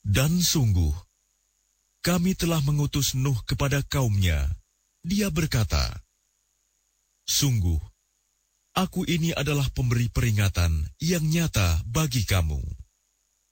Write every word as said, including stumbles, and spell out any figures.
Dan sungguh, kami telah mengutus Nuh kepada kaumnya. Dia berkata, "Sungguh, aku ini adalah pemberi peringatan yang nyata bagi kamu."